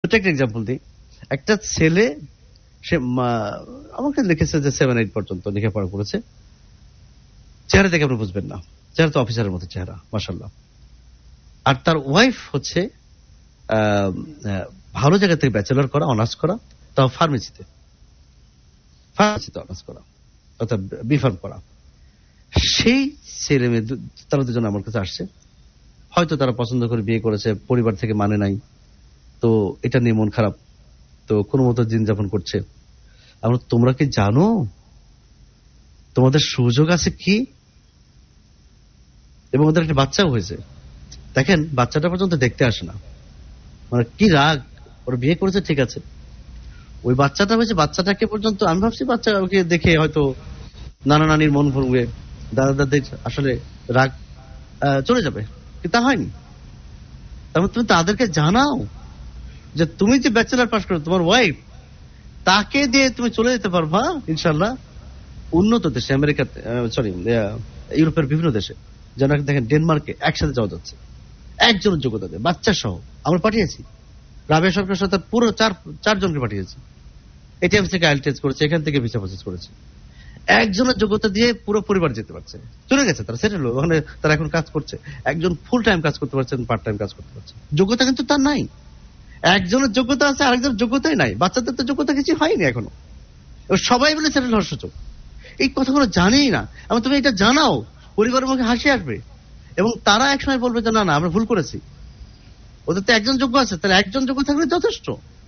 ছোট একটা এক্সাম্পল দিই। একটা ছেলে, সে আমাকে লিখেছে যে 7-8 পর্যন্ত লেখাপড়া করেছে। চেহারা দেখে আপনি বুঝবেন না, চেহারা তো অফিসারের মতো চেহারা, মাশাআল্লাহ। আর তার ওয়াইফ হচ্ছে ভালো জায়গা থেকে ব্যাচেলর করা, অনার্স করা, তাও ফার্মেসিতে অনার্স করা, অর্থাৎ বিফার্ম করা। সেই ছেলে মেয়ে তারা দুজন আমার কাছে আসছে। হয়তো তারা পছন্দ করে বিয়ে করেছে, পরিবার থেকে মানে নাই, তো এটা নিয়ে মন খারাপ, তো কোনো মতো দিন যাপন করছে। আমরা, তোমরা কি জানো তোমাদের সুযোগ আছে কি? এবং ওদের একটা বাচ্চাও হয়েছে। দেখেন, বাচ্চাটা পর্যন্ত দেখতে আসে না, মানে কি রাগ। ওরা বিয়ে করেছে ঠিক আছে, ওই বাচ্চাটা হয়েছে, বাচ্চাটাকে পর্যন্ত আমি ভাবছি বাচ্চাকে দেখে হয়তো নানা নানির মন ভরবে, দাদা দাদির আসলে রাগ চলে যাবে, কিন্তু তা হয়নি। তারপর তুমি তাদেরকে জানাও যে তুমি যে ব্যাচেলার পাস করো, তোমার ওয়াইফ, তাকে দিয়ে তুমি চলে যেতে পারবা ইনশাল্লাহ উন্নত দেশে, আমেরিকাতে, সরি ইউরোপের বিভিন্ন দেশে। যেন দেখেন ডেনমার্কে একসাথে যাওয়া যাচ্ছে একজনের যোগ্যতা দিয়ে, বাচ্চা সহ। আমরা পাঠিয়েছি, রাবেয়া সরকার সাথে পুরো 4 জনকে পাঠিয়েছি। এটিএম থেকে আইএলটিএস করেছে, এখান থেকে ভিসা প্রসেস করেছে। একজনের যোগ্যতা দিয়ে পুরো পরিবার যেতে পারছে, চলে গেছে, তারা সেটেল, ওখানে তারা এখন কাজ করছে। একজন ফুল টাইম কাজ করতে পারছেন, পার্ট টাইম কাজ করতে পারছে। যোগ্যতা কিন্তু তার নাই। একজনের যোগ্যতা আছে, আরেকজনের যোগ্যতাই নাই। বাচ্চাদের তো যোগ্যতা কিছু হয়নি এখনো, সবাই বলে সেটেল হওয়ার সুযোগ। এই কথাগুলো জানেই না। এবং তুমি এটা জানাও, পরিবারের মুখে হাসি আসবে, এবং তারা একসময় বলবে যে না না আমরা ভুল করেছি, ওদের তো একজন যোগ্য আছে, তাহলে একজন যোগ্য থাকলে যথেষ্ট।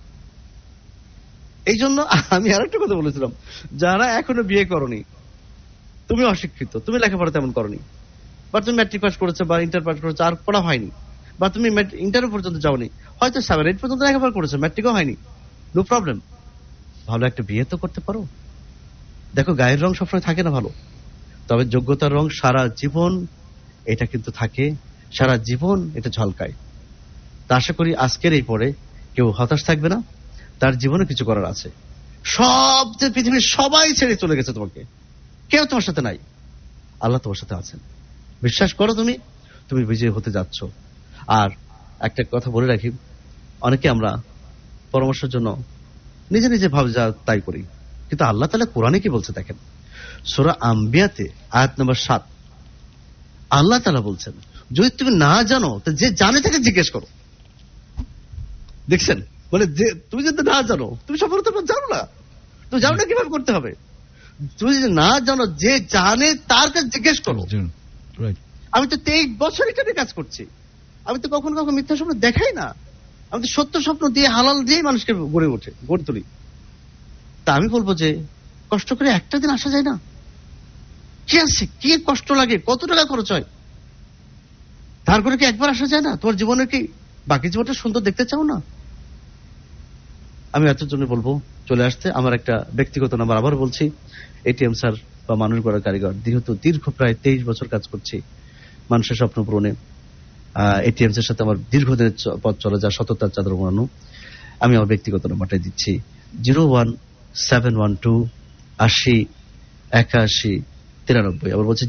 এই জন্য আমি আরেকটা কথা বলেছিলাম, যারা এখনো বিয়ে করনি, তুমি অশিক্ষিত, তুমি লেখাপড়া তেমন করনি, বা তুমি ম্যাট্রিক পাস করেছো বা ইন্টার পাস করেছো, আর পড়া হয়নি, বা তুমি ইন্টারভিউ পর্যন্ত যাওনি, হয়তো 7-8 পর্যন্ত লেখাপড়া করেছো, ম্যাট্রিকও হয়নি, নো প্রবলেম। ভালো একটা বিয়ে তো করতে পারো। দেখো, গায়ের রং সবসময় থাকে না ভালো, তবে যোগ্যতার রং সারা জীবন এটা কিন্তু থাকে, সারা জীবন এটা ঝলকায়। তা আশা করি আজকের এই পরে কেউ হতাশ থাকবে না, তার জীবনে কিছু করার আছে। সব যে পৃথিবীর সবাই ছেড়ে চলে গেছে তোমাকে, কেউ তোমার সাথে নাই, আল্লাহ তোমার সাথে আছেন। বিশ্বাস করো, তুমি বিজয়ী হতে যাচ্ছ। আর একটা কথা বলে রাখি, অনেকে আমরা পরামর্শের জন্য নিজে নিজে ভাব যা তাই করি, কিন্তু আল্লাহ তাআলা কোরআনে কি বলছে দেখেন, সূরা আম্বিয়াতে আয়াত নম্বর 7 আল্লাহ তাআলা বলছেন, যদি তুমি না জানো তো যে জানে তাকে জিজ্ঞেস করো। দেখছেন, মানে যে তুমি যদি না জানো, তুমি সফলতা জানো না, তুমি জানো না কিভাবে করতে হবে। তুমি যদি না জানো, যে জানে তার কাছে জিজ্ঞেস করো। আমি তো 23 বছর এটা নিয়ে কাজ করছি, আমি তো কখনো মিথ্যা স্বপ্ন দেখাই না। আমি তো সত্য স্বপ্ন দিয়ে, হালাল দিয়ে মানুষকে গড়ে তুলি। তা আমি বলবো যে কষ্ট করে একটা দিন আসা যায় না? কি আছে, কি কষ্ট লাগে, কত টাকা খরচ হয়, তার করে কি একবার আসা যায় না? তোমার জীবনে কি বাকি জীবনটা সুন্দর দেখতে চাও না? আমি এত জন্য বলবো চলে আসতে। আমার একটা ব্যক্তিগত নাম্বার আবার বলছি, এটিএম স্যার বা মানুষ গড়ার কারিগর, দীর্ঘ প্রায় 23 বছর কাজ করছি মানুষের স্বপ্ন পূরণে। এটিএম এর সাথে আমার দীর্ঘদিনের পথ চলে যা, সততার চাদর বানানো। আমি আমার ব্যক্তিগত নাম্বারটা দিচ্ছি 01712808193। আবার বলছি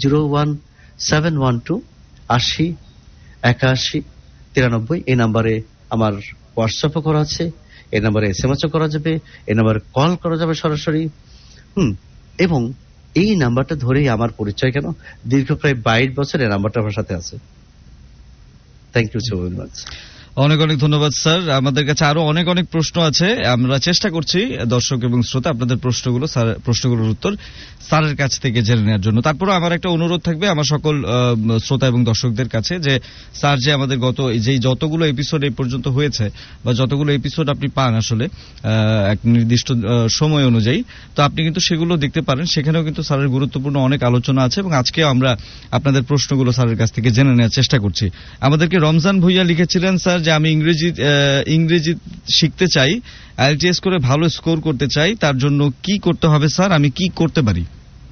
01712808193। এই নাম্বারে আমার হোয়াটসঅ্যাপও করা আছে, এই নাম্বারে এসএমএসও করা যাবে, এই নাম্বারে কল করা যাবে সরাসরি। এবং এই নাম্বারটা ধরেই আমার পরিচয়, কেন দীর্ঘ প্রায় 22 বছর এই নাম্বারটা আমার সাথে আছে। Thank you so much. অনেক অনেক ধন্যবাদ স্যার। আমাদের কাছে আরো অনেক অনেক প্রশ্ন আছে, আমরা চেষ্টা করছি দর্শক এবং শ্রোতা আপনাদের প্রশ্নগুলোর উত্তর স্যারের কাছ থেকে জেনে নেওয়ার জন্য। তারপরে আমার একটা অনুরোধ থাকবে আমার সকল শ্রোতা এবং দর্শকদের কাছে, যে স্যার যে আমাদের যতগুলো এপিসোড এই পর্যন্ত হয়েছে, বা যতগুলো এপিসোড আপনি পান আসলে এক নির্দিষ্ট সময় অনুযায়ী, তো আপনি কিন্তু সেগুলো দেখতে পারেন, সেখানেও কিন্তু স্যারের গুরুত্বপূর্ণ অনেক আলোচনা আছে, এবং আজকেও আমরা আপনাদের প্রশ্নগুলো স্যারের কাছ থেকে জেনে নেওয়ার চেষ্টা করছি। আমাদেরকে রমজান ভুইয়া লিখেছিলেন, স্যার যে আমি ইংরেজি শিখতে চাই, আইএলটিএস করে ভালো স্কোর করতে চাই, তার জন্য কি করতে হবে স্যার, আমি কি করতে পারি?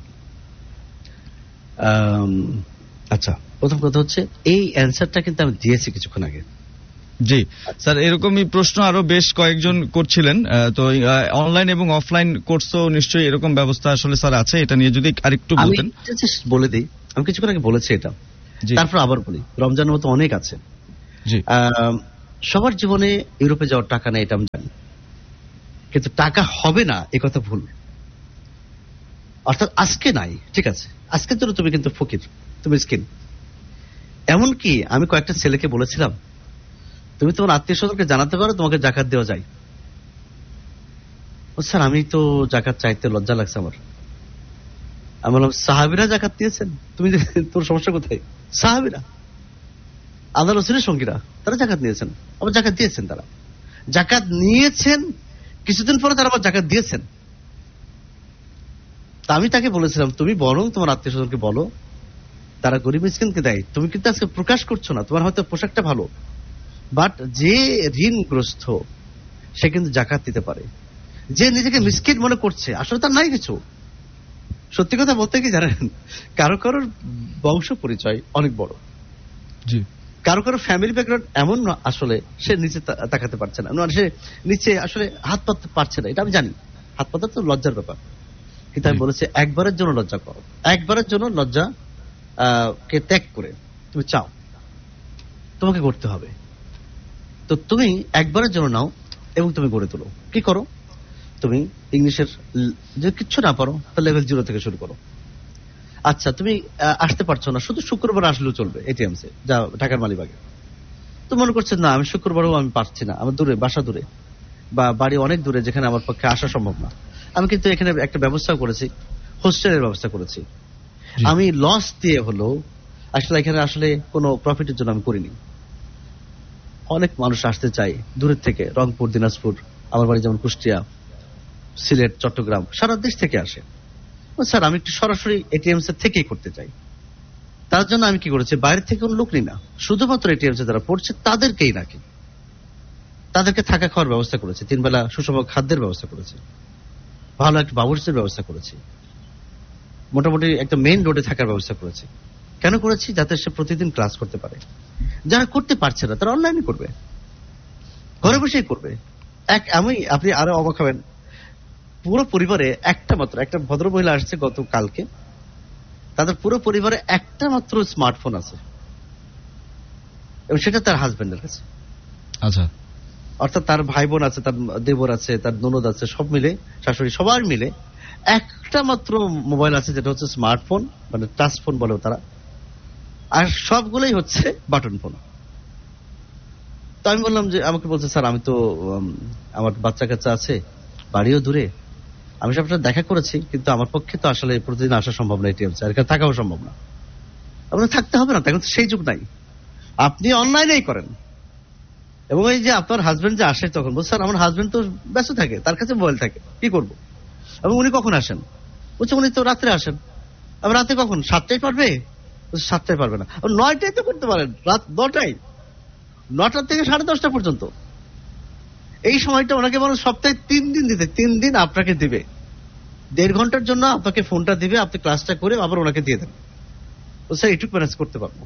আচ্ছা, প্রথম কথা হচ্ছে এই অ্যানসারটা কিন্তু আমি দিয়েছি কিছুক্ষণ আগে। জি স্যার, এরকমই প্রশ্ন আরো বেশ কয়েকজন করছিলেন। তো অনলাইন এবং অফলাইন কোর্সও নিশ্চয়ই এরকম ব্যবস্থা আসলে স্যার আছে, এটা নিয়ে যদি আরেকটু বলতেন। বলে দিই, আমি কিছুক্ষণ আগে বলেছি এটা, তারপর আবার বলি, রমজানের মতো অনেক আছে। সবার জীবনে ইউরোপে যাওয়ার টাকা নেই, এটা আমি জানি, কিন্তু টাকা হবে না এ কথা ভুল। অর্থাৎ আজকে নাই, ঠিক আছে, আজকের জন্য তুমি কিন্তু ফকির, তুমি মিসকিন। এমনকি আমি কয়েকটা ছেলেকে বলেছিলাম, তুমি তোমার আত্মীয় স্বজনকে জানাতে পারো তোমাকে জাকাত দেওয়া যায়। স্যার আমি তো জাকাত চাইতে লজ্জা লাগছে আমার। আমি বললাম সাহাবিরা জাকাত দিয়েছেন, তুমি তোর সমস্যা কোথায়? সাহাবিরা, আল্লাহর রাসূলের সঙ্গীরা, তারা জাকাত নিয়েছেন, আবার জাকাত দিয়েছেন। তারা জাকাত নিয়েছেন, কিছুদিন পরে তারা আবার জাকাত দিয়েছেন। তা আমি তাকে বলেছিলাম তুমি বরং তোমার আত্মীয় স্বজনকে বলো তারা গরিব মিসকিনকে দেয়। তুমি কিন্তু আজকে প্রকাশ করছো না, তোমার হয়তো পোশাকটা ভালো, বাট যে ঋণগ্রস্ত সে কিন্তু জাকাত দিতে পারে। যে নিজেকে মিসকিন মনে করছে আসলে তার নাই কিছু। সত্যি কথা বলতে কি জানেন, কারো কারোর বংশ পরিচয় অনেক বড়, কারো কারো ফ্যামিলি ব্যাকগ্রাউন্ড এমন না আসলে সে নিচে তাকাতে পারছে না, সে নিচে আসলে হাত পাততে পারছে না, এটা আমি জানি। হাত পাতা তো লজ্জার ব্যাপার, কিন্তু আমি বলেছি একবারের জন্য লজ্জা করো, একবারের জন্য লজ্জা কে ত্যাগ করে তুমি চাও, তোমাকে করতে হবে। তো তুমি একবারের জন্য নাও এবং তুমি গড়ে তোলো। কি করো? তুমি ইংলিশের যদি কিচ্ছু না পারো তাহলে লেভেল 0 থেকে শুরু করো। আচ্ছা তুমি আসতে পারছো না, শুধু শুক্রবার আসলেও চলবে এটিএমসে, যা ঢাকার মালিবাগে। তো মনে করছে না আমি শুক্রবারও আমি পারছি না, আমার দূরে, বাসা দূরে বা বাড়ি অনেক দূরে, যেখানে আমার পক্ষে আসা সম্ভব না। আমি কিন্তু এখানে একটা ব্যবস্থা করেছি, হোস্টেলের ব্যবস্থা করেছি। আমি লস দিয়ে হলো আসলে এখানে আসলে কোনো প্রফিটের জন্য আমি করিনি। অনেক মানুষ আসতে চাই দূরের থেকে, রংপুর, দিনাজপুর, আমার বাড়ি যেমন কুষ্টিয়া, সিলেট, চট্টগ্রাম, সারা দেশ থেকে আসে। স্যার আমি একটু সরাসরি এটিএমস এর থেকেই করতে চাই। তার জন্য আমি কি করেছি, বাইরে থেকে কোনো লোক নিই না, শুধুমাত্র এটিএমস এ যারা পড়ছে তাদেরকেই রাখি। তাদেরকে থাকা খাওয়ার ব্যবস্থা করেছি, 3 বেলা সুষম খাদ্যের ব্যবস্থা করেছি, ভালো একটা বাবুর্চির ব্যবস্থা করেছি, মোটামুটি একটা মেইন রোডে থাকার ব্যবস্থা করেছি। কেন করেছি? যাতে সে প্রতিদিন ক্লাস করতে পারে। যারা করতে পারছে না তারা অনলাইনে করবে, ঘরে বসেই করবে। আপনি আরো অবাক হবেন, পুরো পরিবারে একটা ভদ্র মহিলা আসছে গতকালকে, তাদের পুরো পরিবারে একটা মাত্র স্মার্টফোন আছে এবং সেটা তার হাজবেন্ডের কাছে। আচ্ছা, অর্থাৎ তার ভাই বোন আছে, তার দেবর আছে, তার ননদ আছে, সব মিলে, শাশুড়ি, সবার মিলে একটা মাত্র মোবাইল আছে, যেটা হচ্ছে স্মার্টফোন, মানে টাচ ফোন বলে তারা, আর সবগুলোই হচ্ছে বাটন ফোন। তো আমি বললাম যে, আমাকে বলছে স্যার আমি তো আমার বাচ্চা কাচ্চা আছে, বাড়িও দূরে, আমি সব দেখা করেছি, কিন্তু আমার পক্ষে তো আসলে প্রতিদিন আসা সম্ভব না, এটিএম আর থাকাও সম্ভব না। আপনার থাকতে হবে না, তখন সেই যুগ নাই, আপনি অনলাইনেই করেন। এবং এই যে আপনার হাজবেন্ড যে আসে, তখন বলছে স্যার আমার হাজবেন্ড তো ব্যস্ত থাকে, তার কাছে মোবাইল থাকে, কি করবো? এবং উনি কখন আসেন? বলছে উনি তো রাত্রে আসেন। আমি রাতে কখন? 7টায় পারবে? 7টায় পারবে না, 9টায় তো করতে পারেন, রাত 9টায়, 9টা থেকে 10:30 পর্যন্ত। এই সময়টা ওনাকে মানুষ সপ্তাহে 3 দিন দিতে, 3 দিন আপনাকে দিবে, 1.5 ঘন্টার জন্য আপনাকে ফোনটা দিবে, আপনি ক্লাসটা করে আবার ওনাকে দিয়ে দেন। ও স্যার এইটুকু ম্যানেজ করতে পারবো,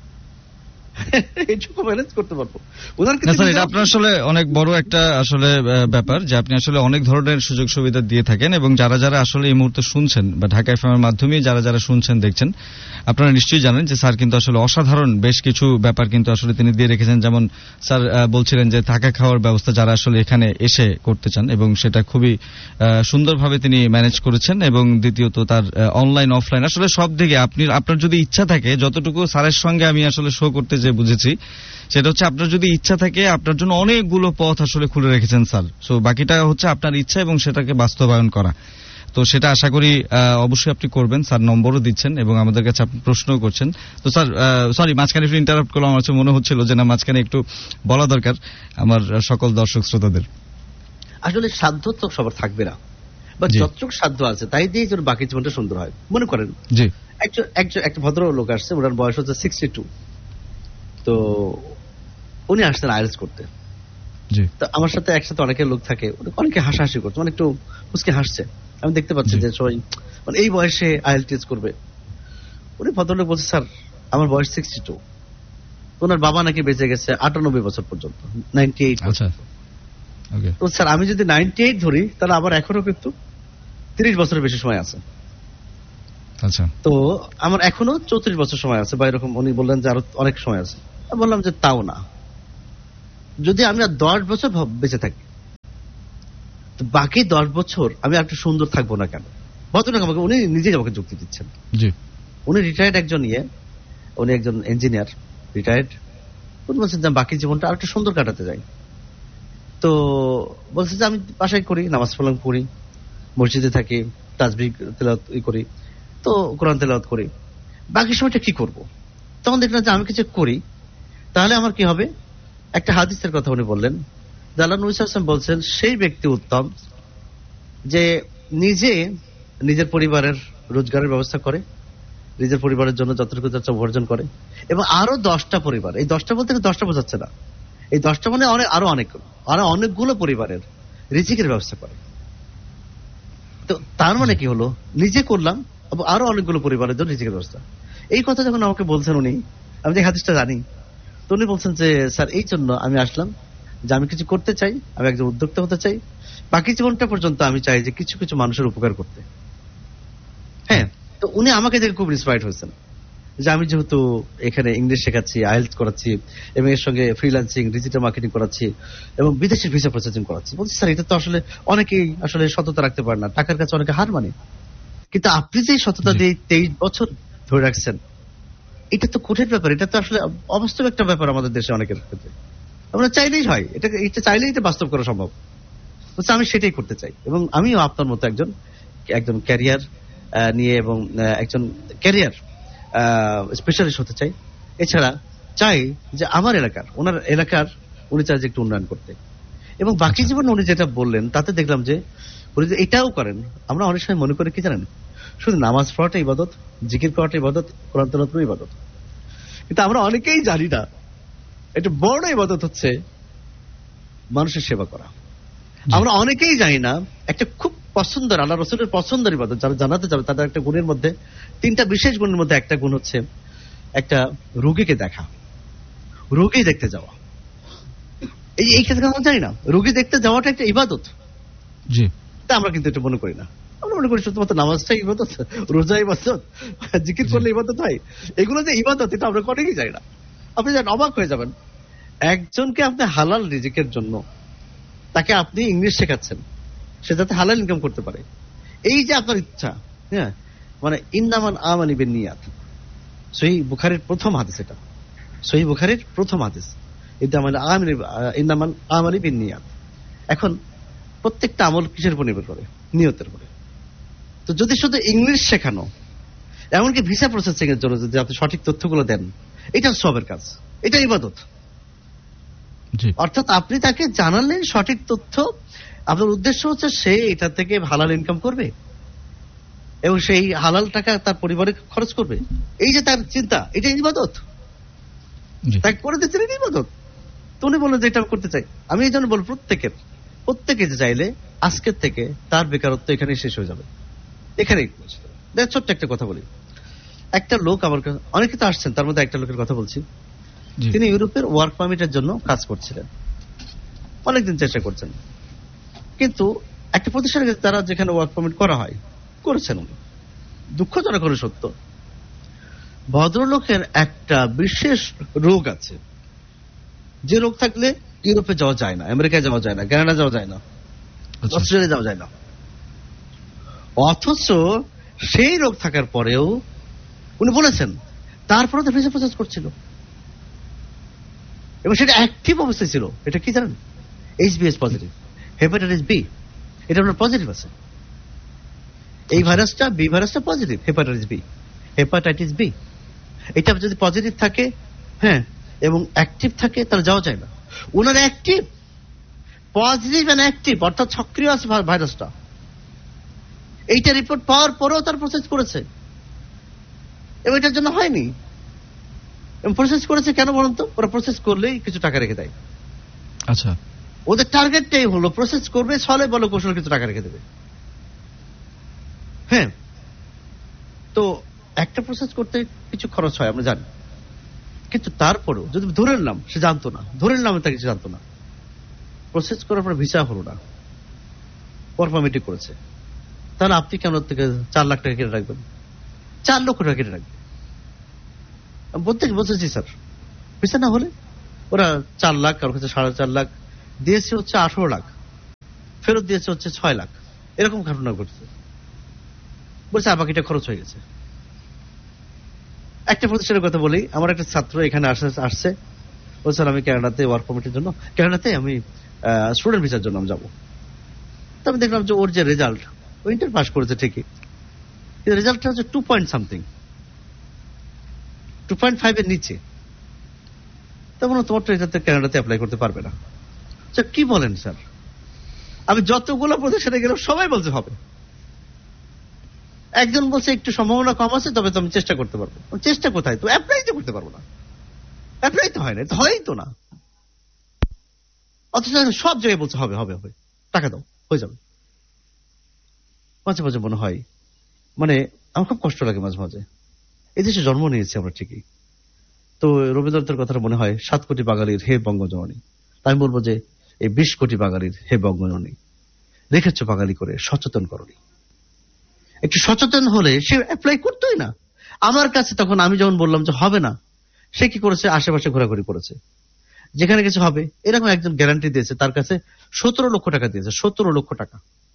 এইটুকু ম্যানেজ করতে পারবো। এটা আপনার আসলে অনেক বড় একটা আসলে ব্যাপার যে আপনি আসলে অনেক ধরনের সুযোগ সুবিধা দিয়ে থাকেন, এবং যারা যারা আসলে এই মুহূর্তে শুনছেন বা ঢাকা এফএম-এর মাধ্যমে যারা যারা শুনছেন দেখছেন, আপনারা নিশ্চয়ই জানেন যে স্যার কিন্তু আসলে অসাধারণ বেশ কিছু ব্যাপার কিন্তু আসলে তিনি দিয়ে রেখেছেন। যেমন স্যার বলছিলেন যে থাকা খাওয়ার ব্যবস্থা যারা আসলে এখানে এসে করতে চান, এবং সেটা খুবই সুন্দরভাবে তিনি ম্যানেজ করেছেন। এবং দ্বিতীয়ত তার অনলাইন অফলাইন আসলে সব দিকে আপনার যদি ইচ্ছা থাকে, যতটুকু স্যারের সঙ্গে আমি আসলে শো করতে যে বুঝেছি সেটা হচ্ছে আপনার যদি ইচ্ছা থাকে, আপনার জন্য অনেকগুলো পথ আসলে খুলে রেখেছেন স্যার। সো বাকিটা হচ্ছে আপনার ইচ্ছা এবং সেটাকে বাস্তবায়ন করা। তো সেটা আশা করি অবশ্যই আপনি করবেন। স্যার নম্বরও দিচ্ছেন এবং আমাদের কাছে আপনি প্রশ্নও করছেন। তো স্যার সরি, মাঝখানে একটু ইন্টারাপ্ট করলাম, আমার মনে হচ্ছিল যে না, মাঝখানে একটু বলা দরকার আমার সকল দর্শক শ্রোতাদের। আসলে সাধ্য তো সবার থাকবে না, বা যতটুকু সাধ্য আছে তাই দিয়ে যেন বাকি জীবনটা সুন্দর হয়। মনে করেন জি একটা ভদ্র লোক আসছে, ওনার বয়স হচ্ছে 62, তো উনি আসতেন আইএলটিএস করতে। তো আমার সাথে একসাথে অনেকে লোক থাকে, অনেকে হাসাহাসি করছে, মানে একটু মুচকে হাসছে, আমি দেখতে পাচ্ছি যে সবাই মানে এই বয়সে আইএলটিএস করবে। উনি ভদ্রলোক বলছে স্যার আমার বয়স 62, ওনার বাবা নাকি বেঁচে গেছে 98 বছর পর্যন্ত, 98। তো স্যার আমি যদি 98 ধরি তাহলে আবার এখনো কিন্তু 30 বছরের বেশি সময় আছে। আচ্ছা, তো আমার এখনো 34 বছর সময় আছে বা এরকম। উনি বললেন যে আরো অনেক সময় আছে। আমি বললাম যে তাও না, যদি আমি আর 10 বছর বেঁচে থাকি, তো বাকি 10 বছর আমি একটু সুন্দর থাকবো না কেন? ভদ্রলোক আমাকে, উনি নিজেই আমাকে যুক্তি দিচ্ছেন। উনি রিটায়ার্ড একজন উনি একজন ইঞ্জিনিয়ার, রিটায়ার্ড। উনি বলছেন যে বাকি জীবনটা আর একটু সুন্দর কাটাতে যাই। তো বলছে যে আমি বাসায় করি, নামাজ পড়লাম, পড়ি, মসজিদে থাকি, তাসবিহ তেলাওয়াত করি, তো কোরআন তেলাওয়াত করি, বাকি সময়টা কি করব? তখন দেখলাম যে আমি কিছু করি তাহলে আমার কি হবে। একটা হাদিসের কথা উনি বললেন, আল্লাহ নবী সাল্লাল্লাহু আলাইহি ওয়াসাল্লাম বলছেন সেই ব্যক্তি উত্তম যে নিজের পরিবারের রোজগারের ব্যবস্থা করে, নিজের পরিবারের জন্য যতটুকু যাচ্ছে উপার্জন করে, এবং আরো 10টা পরিবার, এই 10টা বলতে 10টা বোঝাচ্ছে না, এই 10টা মানে আরো অনেকগুলো পরিবারের রিজিকের ব্যবস্থা করে। তো তার মানে কি হলো, নিজে করলাম এবং আরো অনেকগুলো পরিবারের জন্য রিজিকের ব্যবস্থা। এই কথা যখন আমাকে বলছেন উনি, আমি যে হাদিসটা জানি, তো উনি বলছেন যে স্যার এই জন্য আমি আসলাম যে আমি কিছু করতে চাই, আমি একজন উদ্যোক্তা হতে চাই, বাকি জীবনটা পর্যন্ত আমি চাই যে কিছু কিছু মানুষের উপকার করতে। হ্যাঁ, তো উনি আমাকে দেখে খুব ইন্সপায়ার্ড হয়েছেন যে আমি যেহেতু এখানে ইংলিশ শেখাচ্ছি, আইএলটিএস করাচ্ছি, এবং এর সঙ্গে ফ্রিল্যান্সিং, ডিজিটাল মার্কেটিং করাচ্ছি, এবং বিদেশের ভিসা প্রসেসিং করাচ্ছি। বলছি স্যার এটা তো আসলে অনেকেই আসলে সততা রাখতে পারে না, টাকার কাছে অনেকে হার মানে, কিন্তু আপনি যে সততা দিয়ে 23 বছর ধরে রাখছেন, এটা তো কঠিন ব্যাপার, এটা তো আসলে অবাস্তব একটা ব্যাপার আমাদের দেশে অনেকের ক্ষেত্রে। আমরা চাইলেই হয়, এটা চাইলেই এটা বাস্তব করা সম্ভব। বলছে আমি সেটাই করতে চাই, এবং আমিও আপনার মতো একজন ক্যারিয়ার নিয়ে এবং একজন ক্যারিয়ার স্পেশালিস্ট হতে চাই। এছাড়া চাই যে আমার ওনার এলাকার উনি চাই যে একটু উন্নয়ন করতে, এবং বাকি জীবন উনি যেটা বললেন তাতে দেখলাম যে উনি যে এটাও করেন। আমরা অনেক সময় মনে করি কি জানেন, শুধু নামাজ পড়াটা ইবাদত, জিকির করাটা ইবাদত, কোরআন তেলাওয়াত ইবাদত, কিন্তু আমরা অনেকেই জানি না এটা বড় ইবাদত হচ্ছে মানুষের সেবা করা। আমরা অনেকেই জানি না একটা খুব পছন্দের, আল্লাহ রাসূলের পছন্দের ইবাদত যারা জানাতে যাবে তাদের একটা গুণের মধ্যে, 3টা বিশেষ গুণের মধ্যে একটা গুণ হচ্ছে একটা রোগীকে দেখা, রোগী দেখতে যাওয়া। এই ক্ষেত্রে আমরা জানি না রোগী দেখতে যাওয়াটা একটা ইবাদত, তা আমরা কিন্তু এটা মনে করি না। আমরা মনে করি শুধুমাত্র নামাজটাই ইবাদত, রোজা ইবাদত, জিকির করলে ইবাদত হয়, এগুলো যে ইবাদত এটা আমরা অনেকেই জানি না। আপনি যেন অবাক হয়ে যাবেন, একজনকে আপনি হালাল রিজিকের জন্য তাকে আপনি ইংলিশ শেখাচ্ছেন, সে যাতে হালাল ইনকাম করতে পারে, এই যে আপনার ইচ্ছা, হ্যাঁ, মানে ইন্নামান আমানি বিন্নিয়াত, সহিহ বুখারীর প্রথম হাদিস, এটা সহিহ বুখারীর প্রথম হাদিস, ইন্নামান আমানি বিন্নিয়াত। এখন প্রত্যেকটা আমল কিসের উপর নির্ভর করে? নিয়তের উপরে। তো যদি শুধু ইংলিশ শেখানো, এমনকি ভিসা প্রসেসিং এর জন্য যদি আপনি সঠিক তথ্যগুলো দেন, এটা সবের কাজ, এটা ইবাদত। অর্থাৎ আপনি তাকে জানালেন সঠিক তথ্য, আপনার উদ্দেশ্য হচ্ছে সে এটা থেকে হালাল ইনকাম করবে এবং সেই হালাল টাকা তার পরিবারে খরচ করবে, এই যে তার চিন্তা, এটা ইবাদত। তাকে করে দিচ্ছেন এটা ইবাদত। তো উনি বললেন যে এটা করতে চাই। আমি এই জন্য বলবো প্রত্যেকে যে চাইলে আজকের থেকে তার বেকারত্ব এখানেই শেষ হয়ে যাবে, এখানেই। ছোট্ট একটা কথা বলি, একটা লোক আমার কাছে, অনেকে তো আসছেন, তার মধ্যে একটা লোকের কথা বলছি, তিনি ইউরোপের ওয়ার্ক পারমিটের জন্য কাজ করছিলেন, অনেকদিন চেষ্টা করছেন, কিন্তু একটা প্রতিষ্ঠানে তারা যেখানে ওয়ার্ক পারমিট করা হয় করেছেন উনি। দুঃখজনক হলে সত্য, ভদ্রলোকের একটা বিশেষ রোগ আছে, যে রোগ থাকলে ইউরোপে যাওয়া যায় না, আমেরিকায় যাওয়া যায় না, কানাডা যাওয়া যায় না, অস্ট্রেলিয়া যাওয়া যায় না। অথচ সেই রোগ থাকার পরেও উনি বলেছেন তারপরে তো ভিসা প্রসেস করছিল, এবং সেটা অ্যাক্টিভ অবস্থায় ছিল। এটা কি জানেন? HBS পজিটিভ, হেপাটাইটিস বি, এটা আপনার পজিটিভ আছে। এই ভাইরাসটা, বি ভাইরাসটা পজিটিভ, হেপাটাইটিস বি। এটা যদি পজিটিভ থাকে, হ্যাঁ, এবং অ্যাক্টিভ থাকে, তাহলে যাওয়া যায় না। ওনার অ্যাক্টিভ, পজিটিভ এন্ড অ্যাক্টিভ, অর্থাৎ সক্রিয় আছে ভাইরাসটা। এইটা রিপোর্ট পাওয়ার পরেও তার প্রসেস করেছে, এবং এটার জন্য হয়নি। এবং প্রসেস করেছে কেন বলুন তো? ওরা প্রসেস করলেই কিছু টাকা রেখে দেয়। আচ্ছা, ওদের টার্গেটটাই হলো প্রসেস করবে, ছলে বলো কৌশল কিছু টাকা রেখে দেবে। হ্যাঁ, তো একটা প্রসেস করতে কিছু খরচ হয় আমরা জানি, কিন্তু তারপরেও যদি ধরে নিলাম সে জানতো না, ধরে নিলাম তাকে কিছু জানতো না, প্রসেস করার পর ভিসা হলো না, পারমিটি করেছে, তাহলে আপনি কেন থেকে 4 লাখ টাকা কেটে রাখবেন? 4 লক্ষ টাকা কেটে রাখবেন? বলছি স্যার, ভিসা না হলে ওরা 4 লাখ, কারোর কাছে 4.5 লাখ দিয়েছে, হচ্ছে 18 লাখ, ফেরত দিয়েছে হচ্ছে 6 লাখ, এরকম ঘটনা ঘটছে। বলছে আর বাকিটা খরচ হয়ে গেছে। একটা প্রতিষ্ঠানের কথা বলি, আমার একটা ছাত্র এখানে আসছে, বলছে আমি কানাডাতে ওয়ার্ক পারমিটের জন্য, কানাডাতে আমি স্টুডেন্ট ভিসার জন্য আমি যাবো। তো আমি দেখলাম যে ওর যে রেজাল্ট, ও ইন্টার পাস করেছে ঠিকই, কিন্তু রেজাল্টটা হচ্ছে 2 পয়েন্ট সামথিং, 2.5 এর নিচে। তখন তোমার তো এটাতে কানাডাতে অ্যাপ্লাই করতে পারবে না। স্যার কি বলেন স্যার? আমি যতগুলো প্রতিষ্ঠানে গেলাম সবাই বলছে হবে। একজন বলছে একটু সম্ভাবনা কম আছে, তবে তো আমি চেষ্টা করতে পারবো। চেষ্টা কোথায়? তো অ্যাপ্লাই তো করতে পারবো না, অ্যাপ্লাই তো হয় না, হয়ই তো না। অথচ সব জায়গায় বলছে হবে হবে হবে, টাকা দাও হয়ে যাবে। মাঝে মাঝে মনে হয়, মানে আমার খুব কষ্ট লাগে মাঝে মাঝে। এই দেশে জন্ম নিয়েছি আমরা ঠিকই, তো রবীন্দ্রনাথের কথাটা মনে হয় 7 কোটি বাঙালির হে বঙ্গজননী। তাই আমি বলবো যে এই 20 কোটি বাঙালির হে বঙ্গজননী, রেখেছ বাঙালি করে সচেতন করনি। একটু সচেতন হলে সে অ্যাপ্লাই করতোই না। আমার কাছে তখন আমি যখন বললাম যে হবে না, সে কি করেছে? আশেপাশে ঘোরাঘুরি করেছে, যেখানে কিছু হবে এরকম একজন গ্যারান্টি দিয়েছে, তার কাছে 17 লক্ষ টাকা দিয়েছে, 17 লক্ষ টাকা।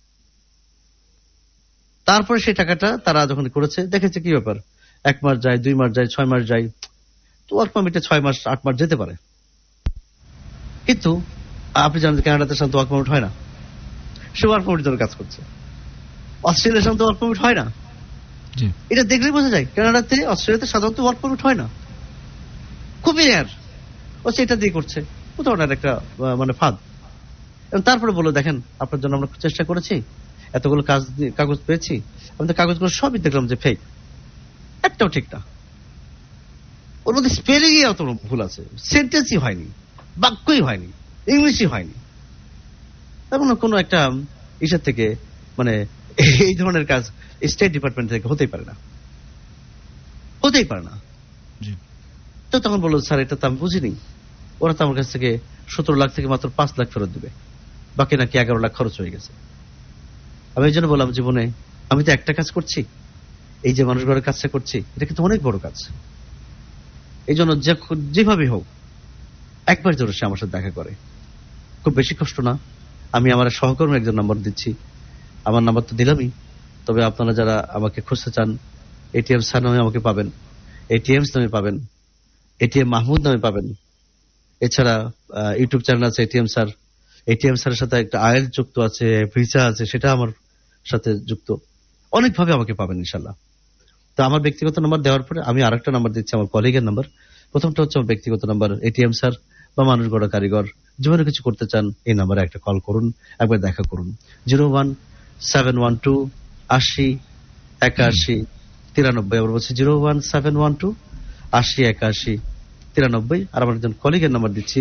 তারপরে সেই টাকাটা তারা যখন করেছে, দেখেছে কি ব্যাপার, 1 মাস যায়, 2 মাস যায়, 6 মাস যায়, তো ওয়ার্ক পারমিটে 6 মাস 8 মাস যেতে পারে। কিন্তু আপনি জানেন কানাডাতে সাধারণত ওয়ার্ক পারমিট হয় না, সে ওয়ার্ক পারমিটের জন্য কাজ করছে। অস্ট্রেলিয়ার সাধারণত ওয়ার্ক পারমিট হয় না, এটা দেখলেই বোঝা যায়। কানাডাতে, অস্ট্রেলিয়াতে সাধারণত ওয়ার্ক পারমিট হয় না, খুবই রেয়ার। ও সেটা দিয়ে করছে, কোথাও একটা মানে ফাঁদ। এবং তারপরে বলো, দেখেন আপনার জন্য আমরা চেষ্টা করেছি, এতগুলো কাগজ পেয়েছি, আমাদের কাগজগুলো সবই দেখলাম যে ফেক, একটাও ঠিক না। ওর মধ্যে স্পেলিং এ অত ভুল আছে, সেন্টেন্সই হয়নি, বাক্যই হয়নি, ইংলিশই হয়নি। তেমন কোনো একটা ইসের থেকে, মানে এই ধরনের কাজ স্টেট ডিপার্টমেন্ট থেকে হতেই পারে না, হতেই পারে না। তো তখন বললো স্যার এটা তো আমি বুঝিনি, ওরা তো আমার কাছ থেকে 17 লাখ থেকে মাত্র 5 লাখ ফেরত দিবে, বাকি নাকি 11 লাখ খরচ হয়ে গেছে। আমি এই জন্য বললাম, জীবনে আমি তো একটা কাজ করছি, এই যে মানুষ ঘরের কাজটা করছি, এটা কিন্তু অনেক বড় কাজ। এই জন্য যেভাবে হোক একবার জন্য সে আমার সাথে দেখা করে, খুব বেশি কষ্ট না। আমি আমার সহকর্মী একজন নাম্বার দিচ্ছি, আমার নাম্বার তো দিলামই, তবে আপনারা যারা আমাকে খুঁজতে চান, এটিএম স্যার নামে আমাকে পাবেন, এটিএমস নামে পাবেন, এটিএম মাহমুদ নামে পাবেন। এছাড়া ইউটিউব চ্যানেল আছে এটিএম স্যার, এটিএম স্যারের সাথে একটা আয়েল যুক্ত আছে, ভিসা আছে, সেটা আমার সাথে যুক্ত। অনেকভাবে আমাকে পাবেন ইনশাল্লাহ। তো আমার ব্যক্তিগত নাম্বার দেওয়ার পরে আমি আরেকটা নাম্বার দিচ্ছি, আমার কলিগের নাম্বার। প্রথমটা হচ্ছে আমার ব্যক্তিগত নাম্বার, এটিএম স্যার বা মানুষ গড়া কারিগর, জীবনে কিছু করতে চান, এই নাম্বারে একটা কল করুন, একবার দেখা করুন। 01712 80 81 93। আবার বলছি 01712 80 81 93। আর আমার একজন কলিগের নাম্বার দিচ্ছি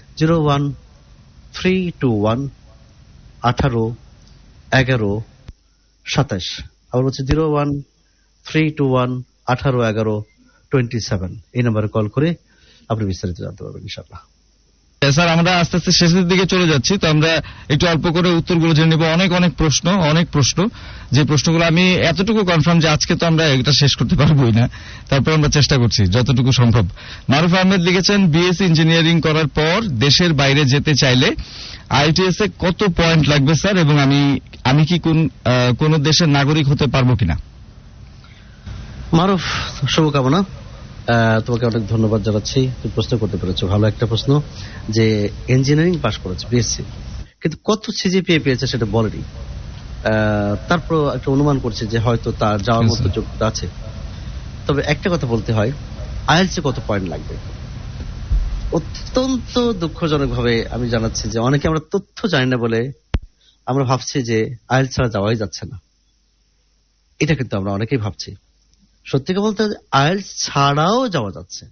01321 18 11 27। আবার হচ্ছে 01321 18 11 27। এই নাম্বারে কল করে আপনি বিস্তারিত জানতে পারবেন ইনশাআল্লাহ। স্যার আমরা আস্তে আস্তে শেষের দিকে চলে যাচ্ছি, তো আমরা একটু অল্প করে উত্তরগুলো জেনে নেব। অনেক প্রশ্ন, যে প্রশ্নগুলো আমি এতটুকু কনফার্ম যে আজকে তো আমরা এটা শেষ করতে পারবোই না, তারপর আমরা চেষ্টা করছি যতটুকু সম্ভব। মারুফ আহমেদ লিখেছেন, বিএসসি ইঞ্জিনিয়ারিং করার পর দেশের বাইরে যেতে চাইলে আইটিএস এ কত পয়েন্ট লাগবে স্যার, এবং আমি কি কোন দেশের নাগরিক হতে পারবো কিনা? মারুফ, শুভকামনা, তোমাকে অনেক ধন্যবাদ জানাচ্ছি। তুমি প্রশ্ন করতে পেরেছো, ভালো একটা প্রশ্ন। যে ইঞ্জিনিয়ারিং পাস করেছে বিএসসি, কিন্তু কত সিজিপিএ পেয়েছে সেটা বলেনি। তারপর একটা অনুমান করছে যে হয়তো তার যাওয়ার মতো যোগ্যতা আছে। তবে একটা কথা বলতে হয়, আইএলসে কত পয়েন্ট লাগবে। অত্যন্ত দুঃখজনক ভাবে আমি জানাচ্ছি যে অনেকে আমরা তথ্য জানি না বলে আমরা ভাবছি যে আইএলস ছাড়া যাওয়াই যাচ্ছে না। এটা কিন্তু আমরা অনেকেই ভাবছি। সত্যিকে বলতে আইএলস ছাড়াও যাওয়া যাচ্ছে।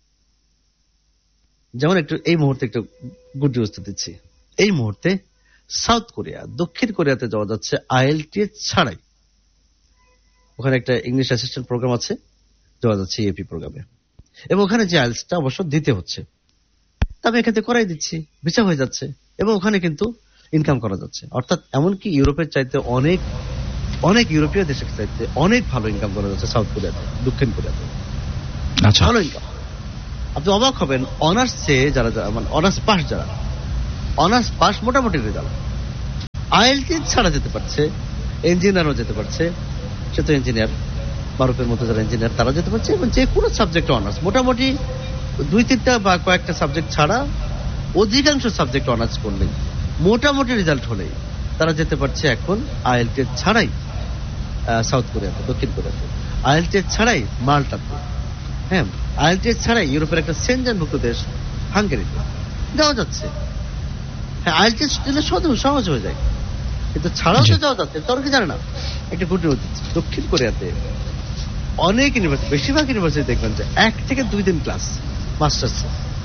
যেমন একটু এই মুহূর্তে একটু গুড নিউজটা দিচ্ছি, এই মুহূর্তে সাউথ কোরিয়া, দক্ষিণ কোরিয়াতে যাওয়া যাচ্ছে আইএলটিএস ছাড়াই। ওখানে একটা ইংলিশ অ্যাসিস্ট্যান্ট প্রোগ্রাম আছে, যাওয়া যাচ্ছে ইএপি প্রোগ্রামে, এবং ওখানে যে আইএলসটা অবশ্য দিতে হচ্ছে, তবে এখানে করাই দিচ্ছি, ভিসা হয়ে যাচ্ছে, এবং ওখানে কিন্তু ইনকাম করা যাচ্ছে। অর্থাৎ এমনকি ইউরোপের চাইতে অনেক অনেক ইউরোপীয় দেশের চাইতে অনেক ভালো ইনকাম করা যাচ্ছে সাউথ কোরিয়াতে, দক্ষিণ কোরিয়াতে ভালো ইনকাম। আপনি অবাক হবেন, অনার্স চেয়ে যারা মানে অনার্স পাস, যারা অনার্স পাস মোটামুটি রেজাল্ট, আইএলটিএস ছাড়া যেতে পারছে, ইঞ্জিনিয়ারও যেতে পারছে, সে তো ইঞ্জিনিয়ার, মারুফের মতো যারা ইঞ্জিনিয়ার তারা যেতে পারছে, এবং যে কোনো সাবজেক্ট অনার্স মোটামুটি 2-3টা বা কয়েকটা সাবজেক্ট ছাড়া অধিকাংশ সাবজেক্ট অনার্স করলেই মোটামুটি রেজাল্ট হলেই তারা যেতে পারছে এখন আইএলটিএস ছাড়াই সাউথ কোরিয়াতে, দক্ষিণ কোরিয়াতে, আইএলটিএস ছাড়াই মাল্টাতে, হ্যাঁ আইএলটিএস ছাড়াই ইউরোপের একটা সেনজেনভুক্ত দেশ হাঙ্গেরিতে যাওয়া যাচ্ছে। হ্যাঁ আইএলটিএস দিলে সহজ হয়ে যায়, কিন্তু ছাড়াও তো যাওয়া যাচ্ছে। তোর কি জানে না, একটা গুড নিউজ দিচ্ছি, দক্ষিণ কোরিয়াতে অনেক ইউনিভার্সিটি, বেশিরভাগ ইউনিভার্সিটি দেখবেন যে 1 থেকে 2 দিন ক্লাস মাস্টার্স,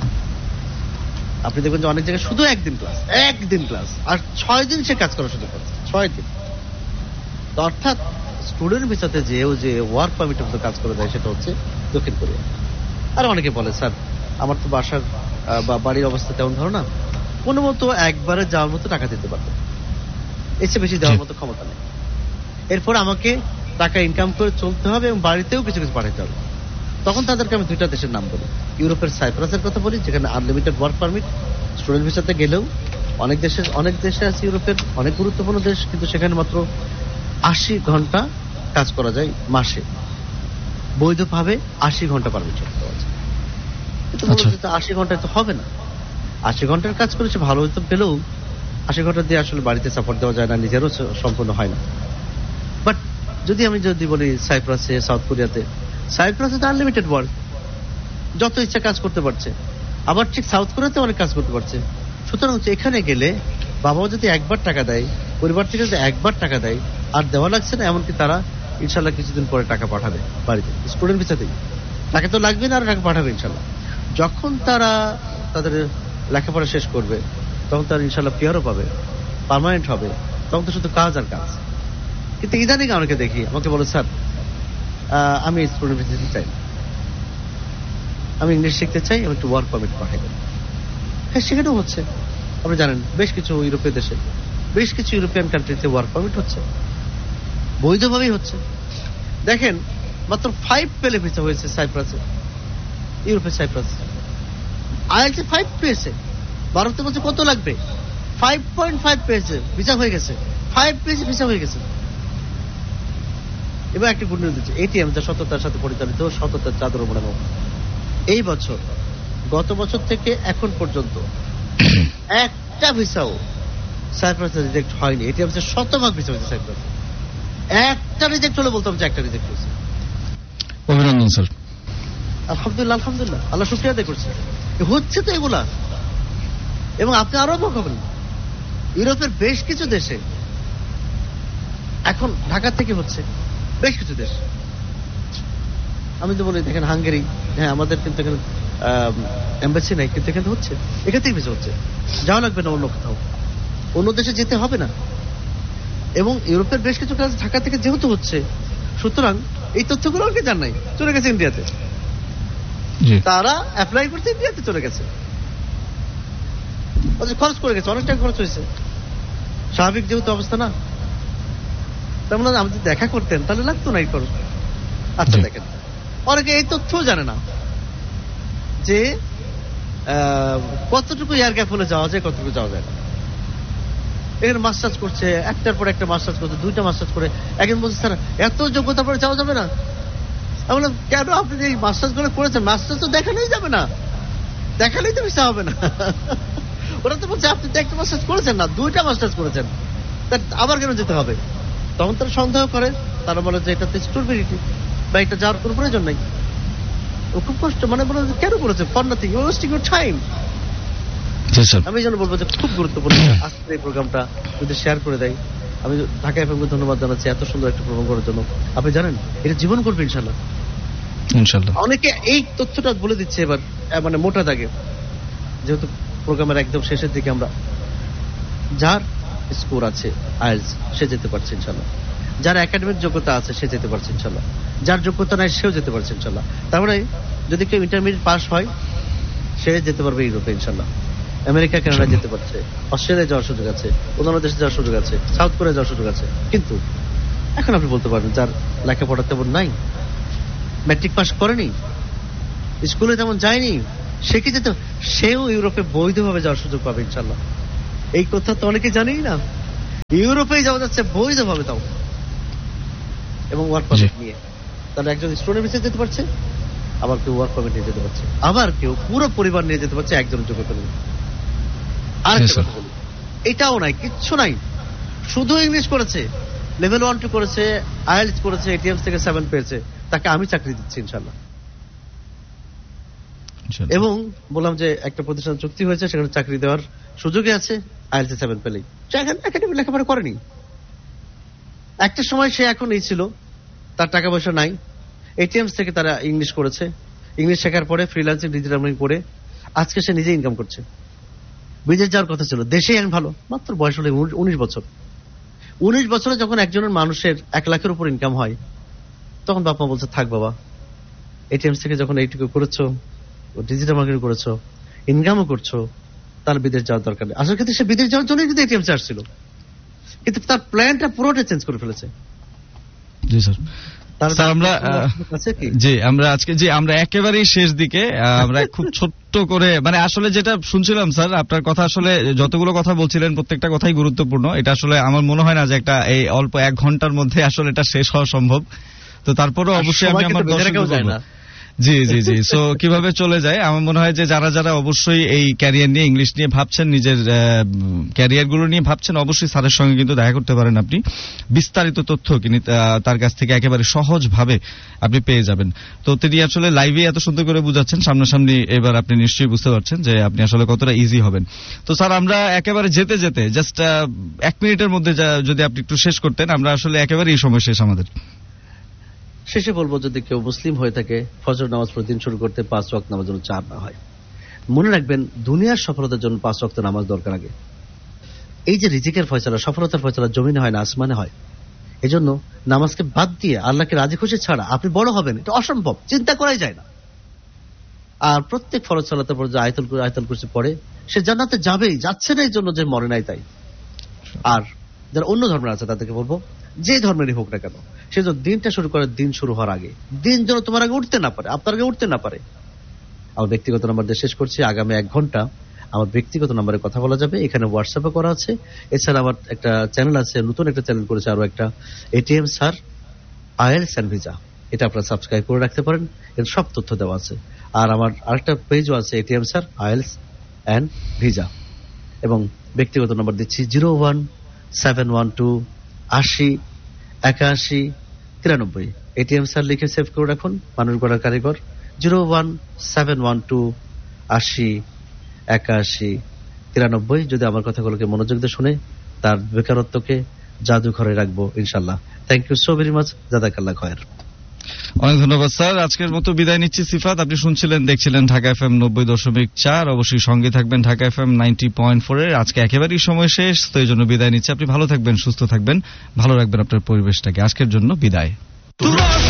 আপনি দেখবেন যে অনেক জায়গায় শুধু 1 দিন ক্লাস, 1 দিন ক্লাস, আর 6 দিন সে কাজ করার সুযোগ পাচ্ছে, 6 দিন। তো অর্থাৎ স্টুডেন্ট ভিসাতে যেও যে ওয়ার্ক পারমিটের মতো কাজ করে দেয় সেটা হচ্ছে দক্ষিণ কোরিয়া। আর অনেকে বলে স্যার আমার তো বাসার বা বাড়ির অবস্থা তেমন ধরো না, কোনো মতো একবারে যাওয়ার মতো টাকা দিতে পারবে, এসে বেশি দেওয়ার মতো ক্ষমতা নেই, এরপর আমাকে টাকা ইনকাম করে চলতে হবে এবং বাড়িতেও কিছু কিছু পাঠাতে হবে। তখন তাদেরকে আমি 2টা দেশের নাম বলি, ইউরোপের সাইপ্রাসের কথা বলি, যেখানে আনলিমিটেড ওয়ার্ক পারমিট, স্টুডেন্ট ভিসাতে গেলেও অনেক দেশে আছে ইউরোপের, অনেক গুরুত্বপূর্ণ দেশ, কিন্তু সেখানে মাত্র 80 ঘন্টা কাজ করা যায় মাসে, বৈধভাবে 80 ঘন্টা পারমিট পাওয়া যায়। কিন্তু 80 ঘন্টায় তো হবে না, 80 ঘন্টার কাজ করে সে ভালো হয়তো পেলেও 80 ঘন্টা দিয়ে আসলে বাড়িতে সাপোর্ট দেওয়া যায় না, নিজেরও সম্পূর্ণ হয় না। বাট যদি বলি সাইপ্রাসে, সাউথ কোরিয়াতে, সাইপ্রাসে তো আনলিমিটেড ওয়ার্ক, যত ইচ্ছা কাজ করতে পারছে, আবার ঠিক সাউথ কোরিয়াতে অনেক কাজ করতে পারছে। সুতরাং এখানে গেলে বাবাও যদি একবার টাকা দেয়, পরিবার থেকে যদি একবার টাকা দেয়, আর দেওয়া লাগছে না, এমনকি তারা ইনশাল্লাহ কিছুদিন পরে টাকা পাঠাবে বাড়িতে, স্টুডেন্ট ভিসাতেই টাকা তো লাগবে না, আর টাকা পাঠাবে ইনশাল্লাহ। যখন তারা তাদের লেখাপড়া শেষ করবে তখন তারা ইনশাল্লাহ পিয়ারও পাবে, পার্মানেন্ট হবে, তখন তো শুধু কাজ আর কাজ। কিন্তু ইদানিং অনেকে দেখি আমাকে বলে স্যার আমি স্টুডেন্ট ভিসা চাই, আমি ইংলিশ শিখতে চাই, আমি একটু ওয়ার্ক পারমিট পাঠাই দেব। হ্যাঁ সেখানেও হচ্ছে, আপনি জানেন বেশ কিছু ইউরোপীয় দেশে, বেশ কিছু ইউরোপিয়ান কান্ট্রিতে ওয়ার্ক পারমিট হচ্ছে, বৈধভাবেই হচ্ছে। দেখেন মাত্র 5 পেলে ভিসা হয়েছে সাইপ্রাসে, ইউরোপের সাইপ্রাস, আইএলটিএস 5 পেয়েছে, ভারতের মধ্যে কত লাগবে, 5.5 পেয়েছে, ভিসা হয়ে গেছে, 5 পেয়েছে, ভিসা হয়ে গেছে। এবার একটা গুড নিউজ দিচ্ছে, এটিএম যা সততার সাথে পরিচালিত, সততার চাদর মোড়ানো, এই বছর গত বছর থেকে এখন পর্যন্ত একটা ভিসাও সাইপ্রাসে রিজেক্ট হয়নি। এটিএম 100% ভিসা হয়েছে সাইপ্রাসে, একটা রিজেক্ট হলে বলতাম যে একটা রিজেক্ট হয়েছে। অভিনন্দন স্যার। আলহামদুলিল্লাহ, আলহামদুলিল্লাহ, আল্লাহ শুকরিয়া আদায় করছে, হচ্ছে তো এগুলা। এবং আপনি আরো অবাক হবেন, ইউরোপের বেশ কিছু দেশে এখন ঢাকা থেকে হচ্ছে, বেশ কিছু দেশ। আমি তো বলি দেখেন হাঙ্গেরি, হ্যাঁ আমাদের কিন্তু এখানে এম্বাসি নাই, কিন্তু এখানে হচ্ছে, এখান থেকে ভিসা হচ্ছে, যাওয়া লাগবে না অন্য কোথাও, অন্য দেশে যেতে হবে না। এবং ইউরোপের বেশ কিছু কাজ ঢাকা থেকে যেহেতু হচ্ছে, সুতরাং এই তথ্যগুলো অনেকে জান নাই, চলে গেছে ইন্ডিয়াতে, তারা অ্যাপ্লাই করছে, ইন্ডিয়াতে চলে গেছে, খরচ করে গেছে, অনেক টাকা খরচ হয়েছে, স্বাভাবিক যেহেতু অবস্থা না, তেমন আমাদের দেখা করতেন তাহলে লাগতো না এই খরচ। আচ্ছা দেখেন, অনেকে এই তথ্যও জানে না যে কতটুকু এয়ার গ্যাপ হলে যাওয়া যায়, কতটুকু যাওয়া যায় না। এখানে মাস্টার্স করছে, একটার পর একটা মাস্টার্স করছে, 2টা মাস্টার্স করে, একজন বলছে স্যার এত যোগ্যতা পরে যাওয়া যাবে না। আমি বললাম কেন, আপনি যে মাস্টার্স করে করেছেন, মাস্টার্স তো দেখালেই যাবে না, দেখালেই তো ভিসা হবে না। ওরা তো বলছে আপনি তো একটা মাস্টার্স করেছেন না, 2টা মাস্টার্স করেছেন, আবার কেন যেতে হবে? তখন তারা সন্দেহ করে, তারা বলে যে এটাতে স্টুপিডিটি বা এটা যাওয়ার কোনো প্রয়োজন নাই। ও খুব কষ্ট, মানে বলে কেন করেছে, for nothing, you wasting your time. আমি যেন বলবো যে খুব গুরুত্বপূর্ণ আজকের এই প্রোগ্রামটা যদি শেয়ার করে দেয়। আমি ঢাকা এফএম কে ধন্যবাদ জানাচ্ছি এত সুন্দর একটা প্রোগ্রাম করার জন্য। আপনি জানেন এটা জীবন করবে ইনশাল্লাহ, ইনশাল্লাহ। অনেকে এই তথ্যটা বলে দিচ্ছে এবার, মানে মোটা দাগে, যেহেতু প্রোগ্রামের একদম শেষের দিকে আমরা, যার স্কোর আছে আইএলটিএস সে যেতে পারছে ইনশাল্লাহ, যার একাডেমিক যোগ্যতা আছে সে যেতে পারছে ইনশাল্লাহ, যার যোগ্যতা নাই সেও যেতে পারছে ইনশাল্লাহ। তারপরে যদি কেউ ইন্টারমিডিয়েট পাস হয় সে যেতে পারবে ইউরোপে ইনশাল্লাহ, আমেরিকা কানাডা যেতে পারছে, অস্ট্রেলিয়া যাওয়ার সুযোগ আছে, অন্যান্য দেশে যাওয়ার সুযোগ আছে, সাউথ কোরিয়া যাওয়ার সুযোগ আছে। কিন্তু এখন আপনি বলতে পারবেন যার লেখাপড়া তেমন নাই, ম্যাট্রিক পাস করেনি, স্কুলে তেমন যায়নি, সে কি যেত, সেও ইউরোপে বৈধভাবে যাওয়ার সুযোগ পাবে ইনশাল্লাহ। এই কথা তো অনেকে জানেই না, ইউরোপে যাওয়া যাচ্ছে বৈধভাবে, তাও এবং ওয়ার্ক পারমিট নিয়ে। তাহলে একজন স্টুডেন্ট ভিসা যেতে পারছে, আবার কেউ ওয়ার্ক পারমিট নিয়ে যেতে পারছে, আবার কেউ পুরো পরিবার নিয়ে যেতে পারছে একজনের যোগ্যতা নিয়ে। আর একটা কথা বলি, এটাও নাই, কিচ্ছু নাই, শুধু ইংলিশ করেছে, লেভেল 1 2 করেছে, আইএলটিএস করেছে, এটিএমস থেকে 7 পেয়েছে, তাকে আমি চাকরি দিচ্ছি ইনশাল্লাহ। এবং বললাম যে একটা প্রতিষ্ঠান চুক্তি হয়েছে, সেখানে চাকরি দেওয়ার সুযোগই আছে আইএলটিএস 7 পেলেই। একাডেমি লেখাপড়া করেনি, একটা সময় সে এখন এই ছিল, তার টাকা পয়সা নাই, এটিএমস থেকে তারা ইংলিশ করেছে, ইংলিশ শেখার পরে ফ্রিল্যান্সিং ডিজিটাল মার্কেটিং করে আজকে সে নিজে ইনকাম করছে। বিদেশ যাওয়ার কথা ছিল, দেশেই আমি ভালো, মাত্র বয়স হলে 19 বছর। 19 বছরে যখন একজনের মানুষের 1 লাখের উপর ইনকাম হয়, তখন বাপ মা বলছে থাক বাবা, এটিএমস থেকে যখন এইটুকু করেছো, ডিজিটাল মার্কেটিং করেছো, ইনকামও করছো, তার বিদেশ যাওয়ার দরকার নেই। আসলে কিন্তু সে বিদেশ যাওয়ার জন্য কিন্তু এটিএমস আসছিল, কিন্তু তার প্ল্যানটা পুরোটা চেঞ্জ করে ফেলেছে। জি স্যার, আমরা একেবারেই শেষ দিকে, আমরা খুব ছোট্ট করে, মানে আসলে যেটা শুনছিলাম স্যার আপনার কথা, আসলে যতগুলো কথা বলছিলেন প্রত্যেকটা কথাই গুরুত্বপূর্ণ। এটা আসলে আমার মনে হয় না যে একটা এই অল্প 1 ঘন্টার মধ্যে আসলে এটা শেষ হওয়া সম্ভব। তো তারপরেও অবশ্যই আমি আমার দর্শক, জি জি জি, সো কিভাবে চলে যায়, আমার মনে হয় যে যারা যারা অবশ্যই এই ক্যারিয়ার নিয়ে, ইংলিশ নিয়ে ভাবছেন, নিজের ক্যারিয়ার গুলো নিয়ে ভাবছেন, অবশ্যই স্যারের সঙ্গে কিন্তু দেখা করতে পারেন। আপনি বিস্তারিত তথ্য কিন্তু তার কাছ থেকে একেবারে সহজ ভাবে আপনি পেয়ে যাবেন। তো তিনি আসলে লাইভে এত সুন্দর করে বুঝাচ্ছেন, সামনাসামনি এবার আপনি নিশ্চয়ই বুঝতে পারছেন যে আপনি আসলে কতটা ইজি হবেন। তো স্যার আমরা একেবারে যেতে যেতে জাস্ট 1 মিনিটের মধ্যে যদি আপনি একটু শেষ করতেন, আমরা আসলে একেবারে এই সময় শেষ আমাদের। শেষে বলবো, যদি কেউ মুসলিম হয়ে থাকে, ফজর নামাজ প্রতিদিন শুরু করতে 5 ওয়াক্ত নামাজ যেন 4 না হয়। মনে রাখবেন, দুনিয়ার সফলতার জন্য 5 ওয়াক্ত নামাজ দরকার আগে। এই যে রিজিকের ফয়সালা, সফলতার ফয়সালা জমিনে হয় না, আসমানে হয়। এজন্য নামাজকে বাদ দিয়ে আল্লাহকে রাজি খুশি ছাড়া আপনি বড় হবেন, এটা অসম্ভব, চিন্তা করাই যায় না। আর প্রত্যেক ফরজ সালাতের পর যে আয়াতুল কুরসি পড়ে, সে জান্নাতে যাবেই, যাচ্ছে না এই জন্য যে মরে নাই তাই। আর যারা অন্য ধর্মের আছে তাদেরকে বলবো, যে ধর্মেরই হোক না কেন, সে যেন দিনটা শুরু করে দিন শুরু হওয়ার আগে, দিন যেন তোমার আগে উঠতে না পারে, আপনার আগে উঠতে না পারে। আমার ব্যক্তিগত নাম্বার দিয়ে শেষ করছি, আগামী 1 ঘন্টা আমার ব্যক্তিগত নাম্বারে কথা বলা যাবে, এখানে হোয়াটসঅ্যাপে করা আছে। এছাড়া আমার একটা চ্যানেল আছে, নতুন একটা চ্যানেল করেছে আরো একটা, ATM sir IELTS and visa, এটা আপনারা সাবস্ক্রাইব করে রাখতে পারেন, এর সব তথ্য দেওয়া আছে। আর আমার আরেকটা পেজও আছে, ATM sir IELTS and visa. এবং ব্যক্তিগত নাম্বার দিচ্ছি 01712808193। এটিএম স্যার লিখে সেভ করে রাখুন, মানুষ গড়ার কারিগর। 01712808193। যদি আমার কথাগুলোকে মনোযোগ দিয়ে শুনে তার বেকারত্বকে জাদুঘরে রাখবো ইনশাল্লাহ। Thank you so very much, জাযাকাল্লাহ খায়ের। অনেক ধন্যবাদ স্যার। আজকের মতো বিদায় নিচ্ছি। সিফাত, আপনি শুনছিলেন, দেখছিলেন ঢাকা এফএম 90.4। অবশ্যই সঙ্গে থাকবেন ঢাকা এফএম 90.4 এর। আজকে একেবারেই সময় শেষ, তো এই জন্য বিদায় নিচ্ছি। আপনি ভালো থাকবেন, সুস্থ থাকবেন, ভালো রাখবেন আপনার পরিবেশটাকে। আজকের জন্য বিদায়।